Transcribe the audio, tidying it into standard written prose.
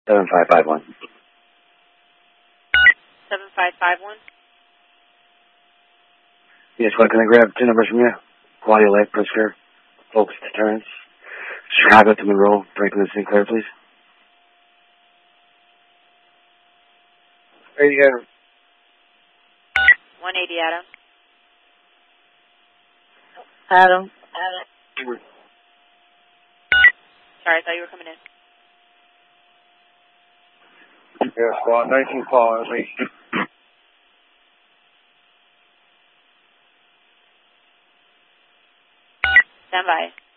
7551. 7551? Yes, what can I grab 2 numbers from you? Quality of life, Pritzker, Focus Deterrence, Chicago to Monroe, Franklin Sinclair, please. 80 Adam. 180 Adam. Adam. Sorry, I thought you were coming in. Yeah, squad 19 Paul, that's me. Stand by.